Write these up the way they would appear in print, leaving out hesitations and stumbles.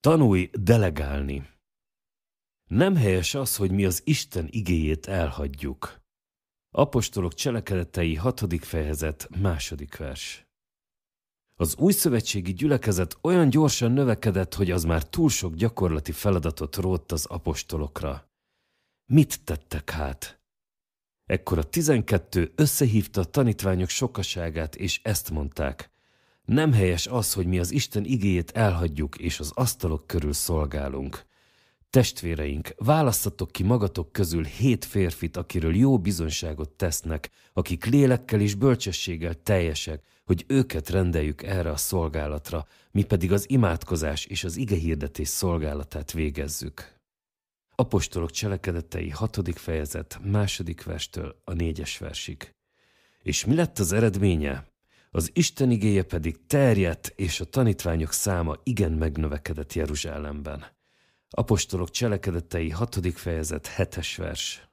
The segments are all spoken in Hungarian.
Tanulj delegálni. Nem helyes az, hogy mi az Isten igéjét elhagyjuk. Apostolok cselekedetei 6. fejezet 2. vers. Az újszövetségi gyülekezet olyan gyorsan növekedett, hogy az már túl sok gyakorlati feladatot rótt az apostolokra. Mit tettek hát? Ekkor a 12 összehívta a tanítványok sokaságát, és ezt mondták: nem helyes az, hogy mi az Isten igéjét elhagyjuk, és az asztalok körül szolgálunk. Testvéreink, választatok ki magatok közül 7 férfit, akiről jó bizonyságot tesznek, akik lélekkel és bölcsességgel teljesek, hogy őket rendeljük erre a szolgálatra, mi pedig az imádkozás és az igehirdetés szolgálatát végezzük. Apostolok cselekedetei 6. fejezet 2. verstől a 4. versig. És mi lett az eredménye? Az Isten igéje pedig terjedt, és a tanítványok száma igen megnövekedett Jeruzsálemben. Apostolok cselekedetei 6. fejezet 7. vers.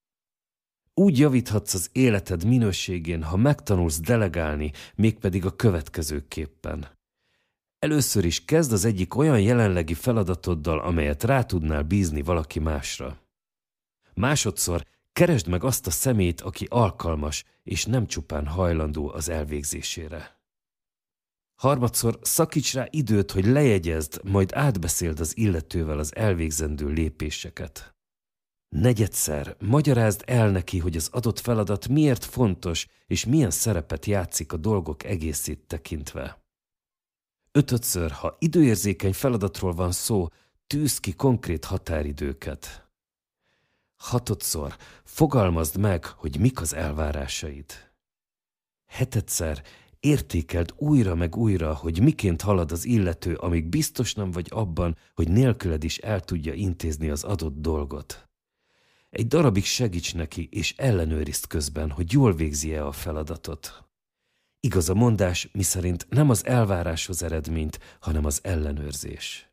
Úgy javíthatsz az életed minőségén, ha megtanulsz delegálni, mégpedig a következőképpen. Először is kezd az egyik olyan jelenlegi feladatoddal, amelyet rá tudnál bízni valaki másra. Másodszor keresd meg azt a személyt, aki alkalmas, és nem csupán hajlandó az elvégzésére. Harmadszor szakíts rá időt, hogy lejegyezd, majd átbeszéld az illetővel az elvégzendő lépéseket. Negyedszer magyarázd el neki, hogy az adott feladat miért fontos, és milyen szerepet játszik a dolgok egészét tekintve. Ötödször, ha időérzékeny feladatról van szó, tűzd ki konkrét határidőket. Hatodszor, fogalmazd meg, hogy mik az elvárásaid. Hetedszer, értékeld újra meg újra, hogy miként halad az illető, amíg biztos nem vagy abban, hogy nélküled is el tudja intézni az adott dolgot. Egy darabig segíts neki, és ellenőrizd közben, hogy jól végzi-e a feladatot. Igaz a mondás, miszerint nem az elvárás hoz eredményt, hanem az ellenőrzés.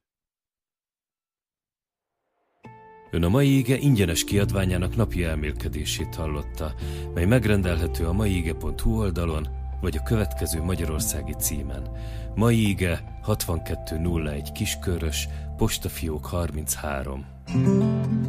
Ön a mai ige ingyenes kiadványának napi elmélkedését hallotta, mely megrendelhető a maiige.hu oldalon, vagy a következő magyarországi címen. Mai ige 6201 Kiskörös, postafiók 33.